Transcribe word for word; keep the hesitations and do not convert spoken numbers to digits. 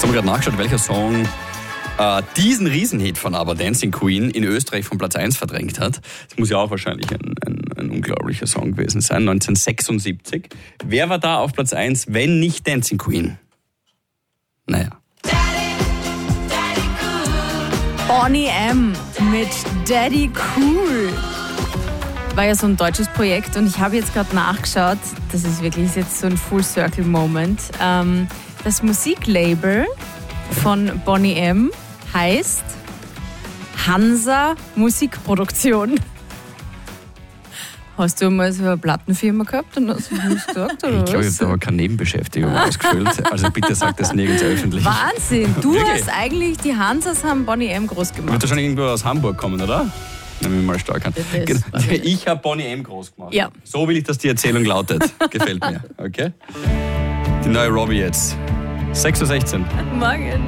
habe gerade nachgeschaut, welcher Song äh, diesen Riesenhit von ABBA, Dancing Queen, in Österreich von Platz eins verdrängt hat. Das muss ja auch wahrscheinlich ein, ein, ein unglaublicher Song gewesen sein, neunzehnhundertsechsundsiebzig. Wer war da auf Platz eins, wenn nicht Dancing Queen? Naja. Boney M. mit Daddy Cool. War ja so ein deutsches Projekt und ich habe jetzt gerade nachgeschaut, das ist wirklich jetzt so ein Full-Circle-Moment. Ähm, das Musiklabel von Boney M. heißt Hansa Musikproduktion. Hast du mal so eine Plattenfirma gehabt und hast du das gesagt? Oder Ich glaube, ich was? habe da aber keine Nebenbeschäftigung ausgefüllt. Also bitte sag das nirgends öffentlich. Wahnsinn, du Wirklich? hast eigentlich, die Hansas haben Boney M. groß Wird gemacht. wahrscheinlich irgendwo aus Hamburg kommen, oder? Nehmen wir mal stark an. Das Genau. weiß ich Ich habe Boney M. groß gemacht. Ja. So will ich, dass die Erzählung lautet. Gefällt mir. Okay? Die neue Robbie jetzt. sechs Uhr sechzehn. Morgen.